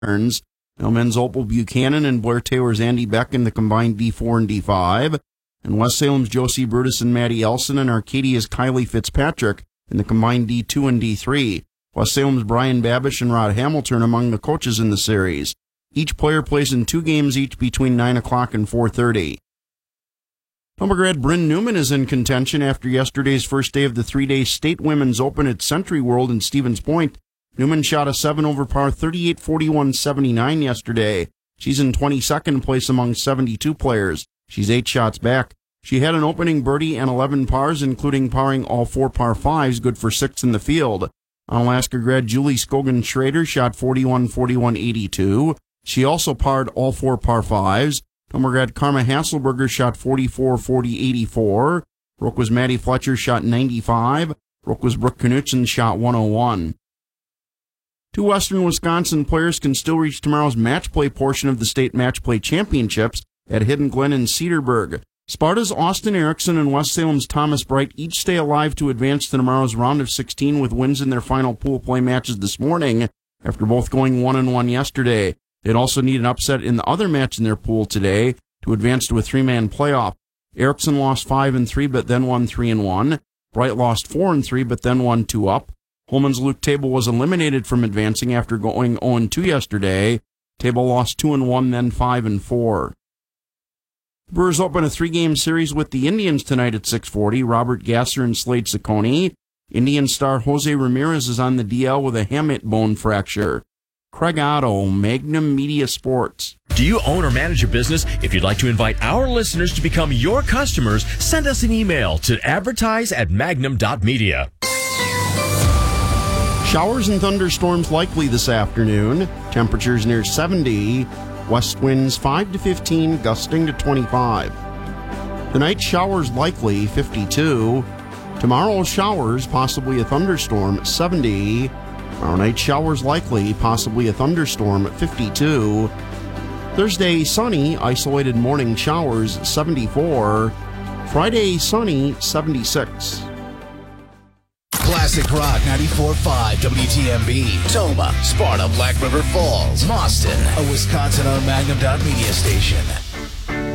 Burns. Men's Opal Buchanan and Blair Taylor's Andy Beck in the combined D4 and D5. And West Salem's Josie Brutus and Maddie Elson and Arcadia's Kylie Fitzpatrick in the combined D2 and D3. West Salem's Brian Babish and Rod Hamilton among the coaches in the series. Each player plays in 2 games each between 9 o'clock and 4:30. Tomograd Bryn Newman is in contention after yesterday's first day of the 3-day State Women's Open at Century World in Stevens Point. Newman shot a 7 over par 38-41-79 yesterday. She's in 22nd place among 72 players. She's 8 shots back. She had an opening birdie and 11 pars, including parring all 4 par 5s, good for 6 in the field. Alaska grad Julie Scogan Schrader shot 41-41-82. She also parred all 4 par 5s. Tomograd Karma Hasselberger shot 44-40-84. Rookwas Maddie Fletcher shot 95. Rookwas Brooke Knutson shot 101. 2 Western Wisconsin players can still reach tomorrow's match play portion of the state match play championships at Hidden Glen and Cedarburg. Sparta's Austin Erickson and West Salem's Thomas Bright each stay alive to advance to tomorrow's round of 16 with wins in their final pool play matches this morning after both going 1-1 yesterday. They'd also need an upset in the other match in their pool today to advance to a 3-man playoff. Erickson lost 5-3 but then won 3-1. Bright lost 4-3 but then won 2 up. Holman's Luke Table was eliminated from advancing after going 0-2 yesterday. Table lost 2-1, then 5-4. The Brewers open a 3-game series with the Indians tonight at 6:40. Robert Gasser and Slade Ciccone. Indian star Jose Ramirez is on the DL with a hamate bone fracture. Craig Otto, Magnum Media Sports. Do you own or manage a business? If you'd like to invite our listeners to become your customers, send us an email to advertise@magnum.media. Showers and thunderstorms likely this afternoon. Temperatures near 70. West winds 5 to 15, gusting to 25. Tonight, showers likely, 52. Tomorrow, showers, possibly a thunderstorm, 70. Tomorrow night, showers likely, possibly a thunderstorm, 52. Thursday, sunny, isolated morning showers, 74. Friday, sunny, 76. Classic Rock 94.5 WTMB. Toma, Sparta, Black River Falls, Boston, a Wisconsin-owned Magnum.media station.